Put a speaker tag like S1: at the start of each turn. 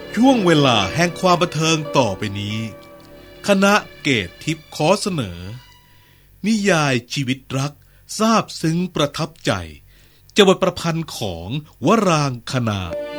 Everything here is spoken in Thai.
S1: ช่วงเวลาแห่งความบันเทิงต่อไปนี้คณะเกตทิพย์ขอเสนอนิยายชีวิตรักซาบซึ้งประทับใจจากบทประพันธ์ของวรางคณา